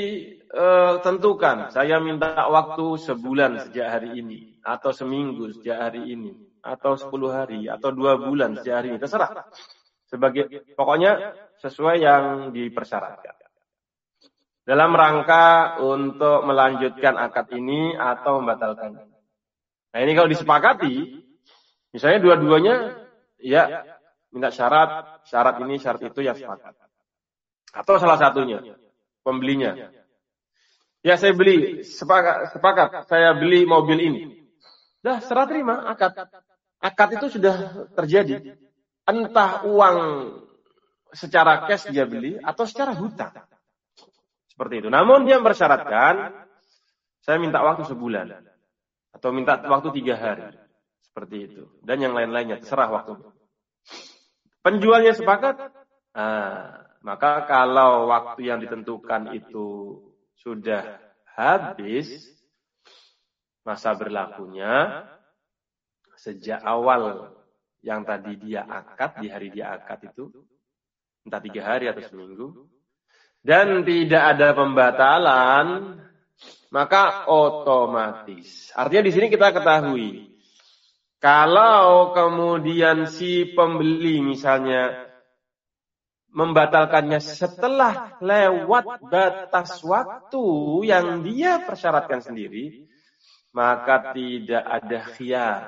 ditentukan. Saya minta waktu sebulan sejak hari ini atau seminggu sejak hari ini. Atau sepuluh hari, atau dua bulan sejak hari ini, terserah. Sebagai pokoknya sesuai yang dipersyaratkan. Dalam rangka untuk melanjutkan akad ini atau membatalkan. Nah ini kalau disepakati, misalnya dua-duanya, ya minta syarat, syarat ini, syarat itu ya sepakat. Atau salah satunya, pembelinya. Ya saya beli, sepakat, sepakat saya beli mobil ini. Dah serah terima akad. Akad itu sudah terjadi. Entah uang secara cash dia beli atau secara hutang. Seperti itu. Namun dia mempersyaratkan, saya minta waktu sebulan. Atau minta waktu tiga hari. Seperti itu. Dan yang lain-lainnya, terserah waktu. Penjualnya sepakat, nah, maka kalau waktu yang ditentukan itu sudah habis, masa berlakunya, sejak awal yang tadi dia akad, di hari dia akad itu, entah tiga hari atau seminggu, dan tidak ada pembatalan, maka otomatis. Artinya di sini kita ketahui, kalau kemudian si pembeli misalnya membatalkannya setelah lewat batas waktu yang dia persyaratkan sendiri, maka tidak ada khiyar.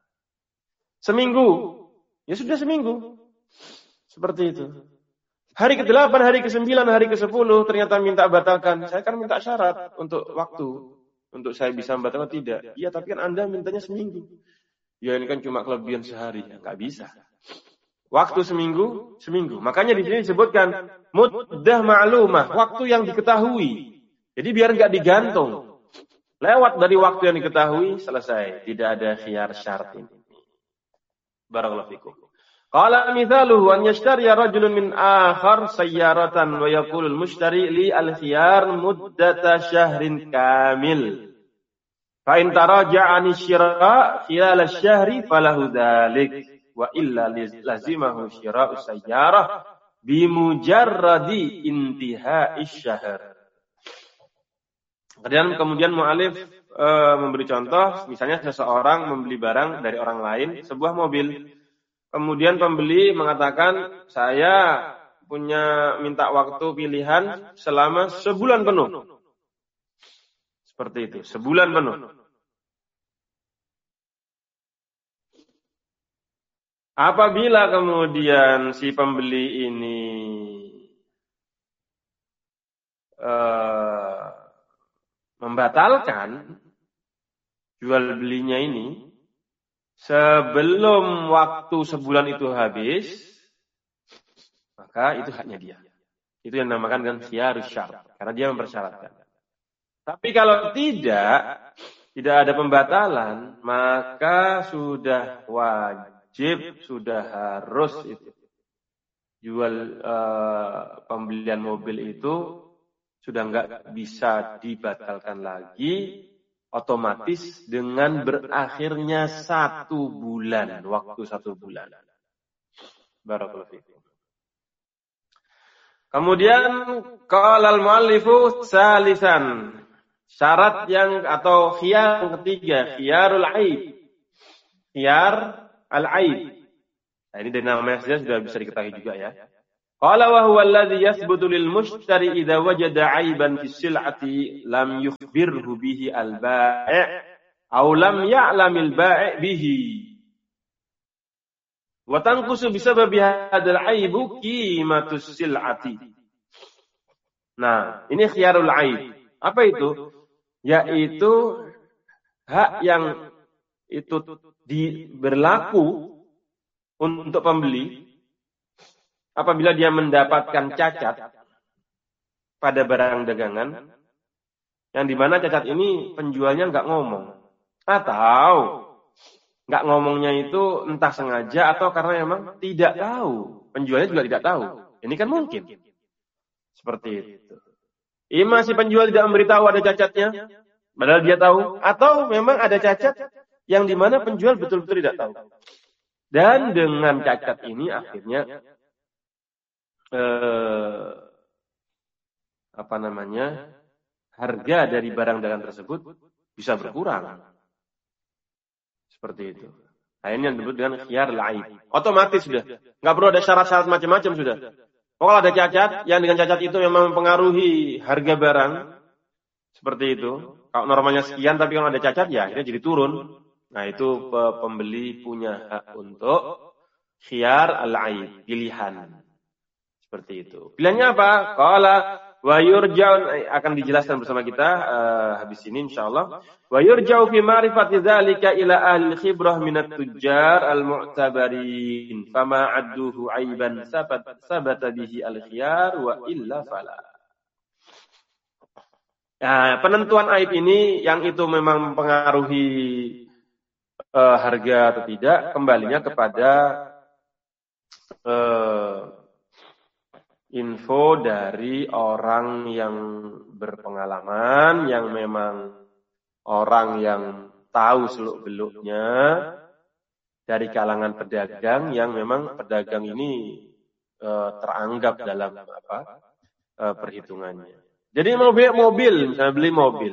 Seminggu, ya sudah seminggu. Seperti itu. Hari ke delapan, hari ke sembilan, hari ke sepuluh, ternyata minta batalkan. Saya kan minta syarat untuk waktu. Untuk saya bisa membatalkan, tidak. Iya, tapi kan Anda mintanya seminggu. Ya ini kan cuma kelebihan sehari. Ya, nggak bisa. Waktu seminggu, seminggu. Makanya di sini disebutkan muddah ma'lumah, waktu yang diketahui. Jadi biar nggak digantung. Lewat dari waktu yang diketahui, selesai. Tidak ada khiyar syarat ini. Barakallahu fikum. Qala mithaluhu an yashtariya rajulun min akhar sayyaratan wa yaqulul mushtari li al-khiyar muddata syahrin kamil. Fa in taraja'ani syira' khilal asy-syahri falahu dzalik wa illa lazimahu syira'u sayyarah bimujarradi intihai syahr. Kemudian kemudian mu'alif e, memberi contoh, misalnya seseorang membeli barang dari orang lain, sebuah mobil. Kemudian pembeli mengatakan, saya punya minta waktu pilihan selama sebulan penuh. Seperti itu, sebulan penuh. Apabila kemudian si pembeli ini uh, membatalkan jual belinya ini sebelum waktu sebulan itu habis, maka itu haknya dia. Itu yang dinamakan dengan khiyarus syart, karena dia mempersyaratkan. Tapi kalau tidak, tidak ada pembatalan, maka sudah wajib, sudah harus itu. Jual uh, pembelian mobil itu sudah nggak bisa dibatalkan lagi, otomatis dengan berakhirnya satu bulan, waktu satu bulan. Barakallahu fikum. Kemudian qala al-muallifu salisan, syarat yang atau khiyar yang ketiga, khiyarul aib. khiyar al-aib. Nah, ini dari namanya saja sudah bisa diketahui juga ya. Qala wa huwa alladhi yathbutu lil mushtari idza wajada 'aiban fi sil'ati lam yukhbirhu bihi al-bai' aw lam ya'lamil bai' bihi. Wa tanqusu bisababi hadzal 'aibu qimatus sil'ati. Nah, ini khiyarul 'aib. Apa itu? Yaitu hak yang itu di, berlaku untuk pembeli apabila dia mendapatkan cacat pada barang dagangan, yang dimana cacat ini penjualnya nggak ngomong, atau nggak ngomongnya itu entah sengaja atau karena memang tidak tahu, penjualnya juga tidak tahu. Ini kan mungkin seperti itu. Ima si penjual tidak memberitahu ada cacatnya, padahal dia tahu, atau memang ada cacat yang dimana penjual betul-betul tidak tahu. Dan dengan cacat ini akhirnya Eh, apa namanya harga dari barang dagangan tersebut bisa berkurang seperti itu. Nah, ini yang disebut dengan khiyar al-aib. Otomatis sudah, nggak perlu ada syarat-syarat macam-macam sudah. Kalau ada cacat, yang dengan cacat itu memang mempengaruhi harga barang seperti itu. Kalau normalnya sekian, tapi kalau ada cacat ya akhirnya jadi turun. Nah, itu pembeli punya hak untuk khiyar al-aib, pilihan. Seperti itu. Pilihannya apa? Qala wa yurja'u, akan dijelaskan bersama kita uh, habis ini insyaallah. Wa yurja'u fi ma'rifati dzalika ila ahli khibrah minat tujjar al-mu'tabarin fama 'adduhu 'aiban sabat sabata bihi al-khiyar wa illa fala. Nah, penentuan aib ini yang itu memang mempengaruhi uh, harga atau tidak, kembalinya kepada uh, info dari orang yang berpengalaman, yang memang orang yang tahu seluk-beluknya dari kalangan pedagang, yang memang pedagang ini e, teranggap dalam apa e, perhitungannya. Jadi mobil, mobil, misalnya beli mobil.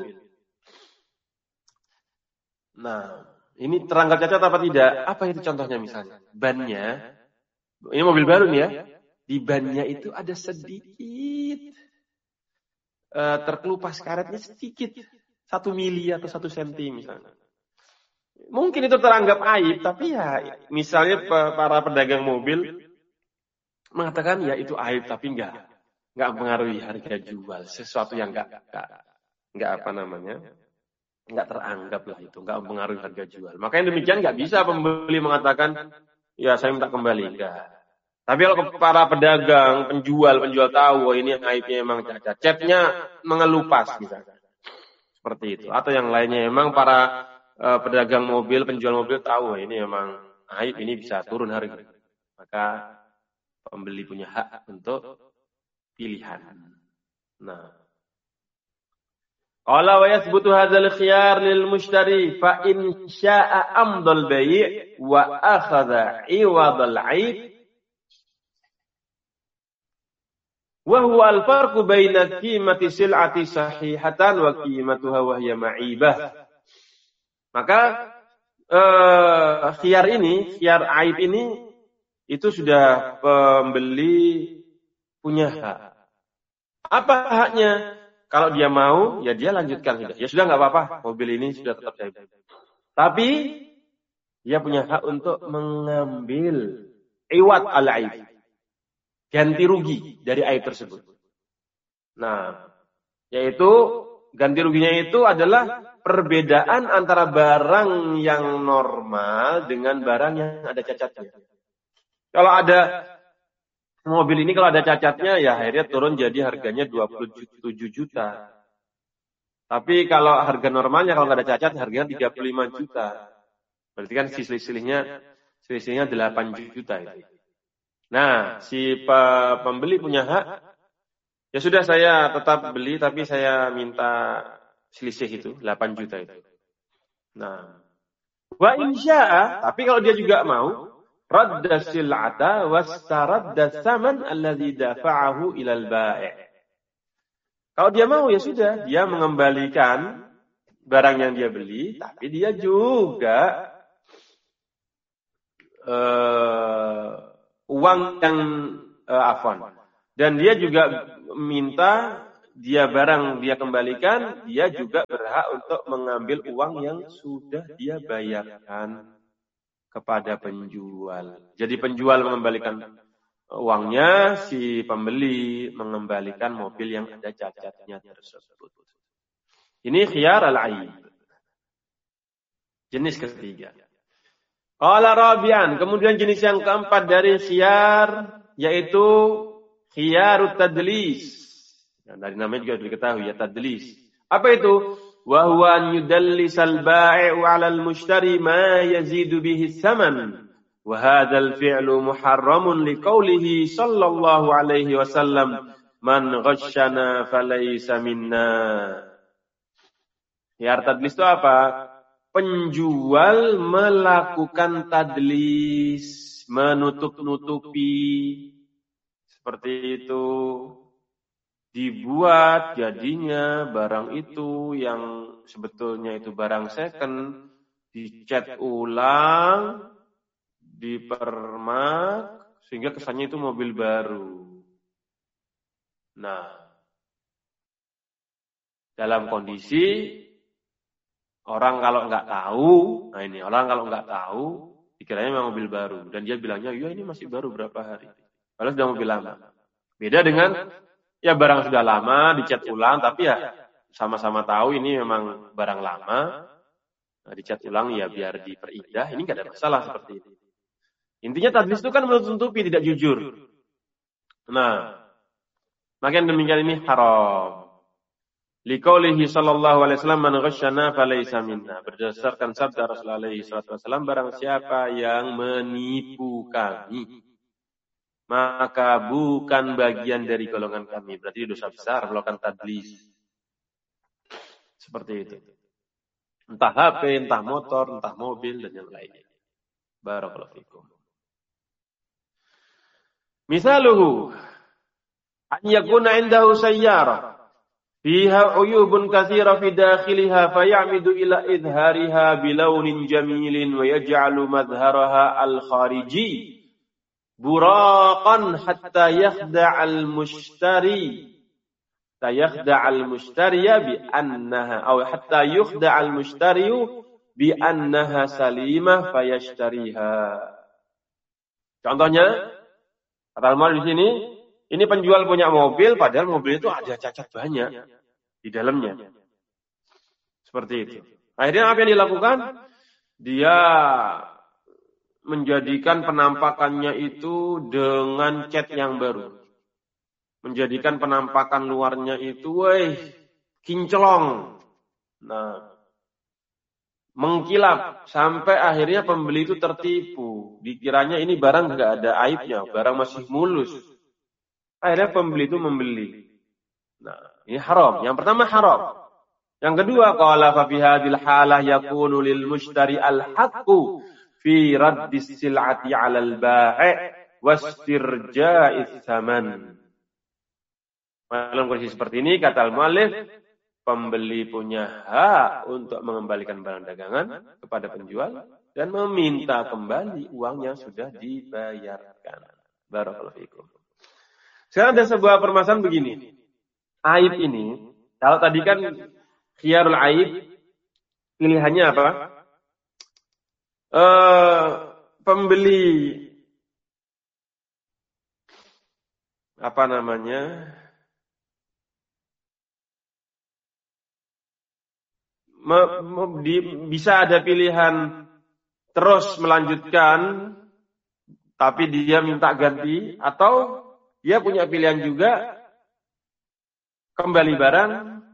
Nah, ini teranggap cacat apa tidak? Apa itu contohnya misalnya? Bannya, ini mobil baru nih ya. Di bannya itu ada sedikit uh, terkelupas karetnya sedikit, satu mili atau satu senti misalnya. Mungkin itu teranggap aib, tapi ya misalnya para pedagang mobil mengatakan ya itu aib, tapi enggak, enggak mempengaruhi harga jual, sesuatu yang enggak, enggak, enggak apa namanya, enggak teranggap lah itu, enggak mempengaruhi harga jual. Makanya demikian enggak bisa pembeli mengatakan ya saya minta kembali, enggak. Tapi kalau para pedagang, penjual, penjual tahu, oh ini aibnya memang cacat, catnya mengelupas misalnya. Seperti itu. Atau yang lainnya memang para uh, pedagang mobil, penjual mobil tahu, oh ini memang aib, ini bisa turun harga. Maka pembeli punya hak untuk pilihan. Nah. Qala wa yathbutu hadzal khiyar lil mushtari fa in syaa'a amdal bai' wa akhadha 'iwadal 'aib wa huwa al-farqu baina qimati sil'ati sahihatan wa qimatuha wa hiya ma'ibah. Maka eh, khiyar ini, khiyar aib ini itu sudah pembeli punya hak. Apa haknya? Kalau dia mau, ya dia lanjutkan sudah. Ya sudah enggak apa-apa, mobil ini sudah tetap aib. Tapi dia punya hak untuk mengambil iwad al-aib. Ganti rugi dari aib tersebut. Nah, yaitu ganti ruginya itu adalah perbedaan antara barang yang normal dengan barang yang ada cacatnya. Kalau ada mobil ini kalau ada cacatnya ya akhirnya turun jadi harganya dua puluh tujuh juta. Tapi kalau harga normalnya kalau nggak ada cacat harganya tiga puluh lima juta. Berarti kan selisihnya selisihnya delapan juta itu. Nah, si pembeli punya hak, ya sudah saya tetap beli, tapi saya minta selisih itu, delapan juta itu. Nah, wa insya'a, tapi kalau dia juga mau, radda sil'ata wastaradda saman alladhi dafa'ahu ilal bai'. Kalau dia mau, ya sudah, dia mengembalikan barang yang dia beli, tapi dia juga uh, uang yang uh, afwan. Dan dia juga minta dia barang dia kembalikan, dia juga berhak untuk mengambil uang yang sudah dia bayarkan kepada penjual. Jadi penjual mengembalikan uangnya, si pembeli mengembalikan mobil yang ada cacatnya tersebut. Ini khiyar al-aib. Jenis ketiga. Qala rabi'an, kemudian jenis yang keempat dari khiyar yaitu khiyarut tadlis. Nah, dari namanya juga sudah diketahui ya, tadlis. Apa itu? Wa huwa an yudallisal bai'u 'ala al-mushtari ma yazidu bihi tsaman. Wa hadzal fi'lu muharramun liqaulihi sallallahu alaihi wasallam, man ghashshana falaysa minna. Khiyar tadlis itu apa? Penjual melakukan tadlis, menutup-nutupi. Seperti itu. Dibuat jadinya barang itu yang sebetulnya itu barang second, dicat ulang, dipermak, sehingga kesannya itu mobil baru. Nah, dalam kondisi orang kalau nggak tahu, nah ini orang kalau nggak tahu, dikiranya memang mobil baru. Dan dia bilangnya, ya ini masih baru berapa hari. Padahal sudah mobil lama. Beda dengan ya barang sudah lama, dicat ulang, tapi ya sama-sama tahu ini memang barang lama. Nah, dicat ulang ya biar diperindah, ini nggak ada masalah seperti ini. Intinya tadlis itu kan menutupi, tidak jujur. Nah, makin demikian ini haram. Liqaulihi sallallahu alaihi wasallam, man ghasyana falaysa minna. Berdasarkan sabda Rasulullah alaihi wasallam, barang siapa yang menipu kami, maka bukan bagian dari golongan kami. Berarti dosa besar melakukan tadlis. Seperti itu. Entah H P, entah motor, entah mobil, dan yang lainnya. Barakallahu fikum. Misaluhu, an yakuna indahu sayyarah fiha uyubun katsira fi dakhiliha fayamidu ila idhariha bilaunin jamilin wa yaj'alu madharaha al-khariji buraqan hatta yakhda'al mushtari hatta yakhda'al mushtariya bi annaha aw hatta yukhda'al mushtariyu bi annaha salimah fayashtariha. Contohnya kata al-mu'allif di sini, ini penjual punya mobil padahal mobil itu ada cacat banyak di dalamnya. Seperti itu. Akhirnya apa yang dilakukan? Dia menjadikan penampakannya itu dengan cat yang baru. Menjadikan penampakan luarnya itu, weh, kinclong. Nah, mengkilap. Sampai akhirnya pembeli itu tertipu. Dikiranya ini barang nggak ada aibnya, barang masih mulus. Akhirnya pembeli itu membeli. Nah, ini haram. Yang pertama haram. Yang kedua, qala fa fi hadhil halah yakunu lil mushtari al-haqqu fi raddis sil'ati 'ala al-bai' wastirja'is tsaman. Dalam kondisi seperti ini, kata al-mu'allif, pembeli punya hak untuk mengembalikan barang dagangan kepada penjual dan meminta kembali uang yang sudah dibayarkan. Barakallahu fikum. Sekarang ada sebuah permasalahan begini. Aib ini, kalau tadi kan khiyarul aib, pilihannya apa? Uh, pembeli apa namanya? Me, me, di, bisa ada pilihan terus melanjutkan, tapi dia minta ganti, atau dia punya pilihan juga kembali barang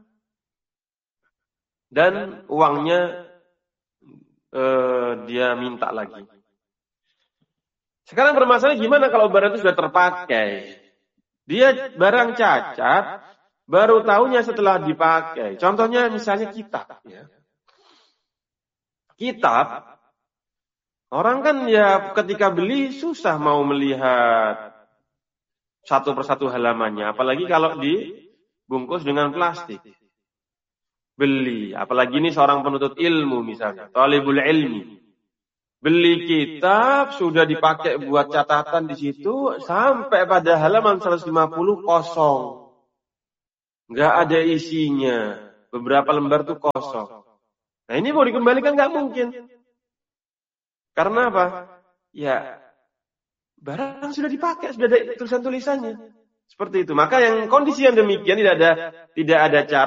dan uangnya eh, dia minta lagi. Sekarang permasalahannya gimana kalau barang itu sudah terpakai? Dia barang cacat, baru tahunya setelah dipakai. Contohnya misalnya kitab. Ya. Kitab, orang kan ya ketika beli susah mau melihat satu persatu halamannya. Apalagi kalau dibungkus dengan plastik. Beli. Apalagi ini seorang penuntut ilmu misalnya. Talibul ilmi. Beli kitab, sudah dipakai buat catatan di situ, sampai pada halaman seratus lima puluh kosong. Nggak ada isinya. Beberapa lembar tuh kosong. Nah ini mau dikembalikan nggak mungkin. Karena apa? Ya, barang sudah dipakai, sudah ada tulisan-tulisannya. Seperti itu. Maka yang kondisi yang demikian tidak ada tidak ada cara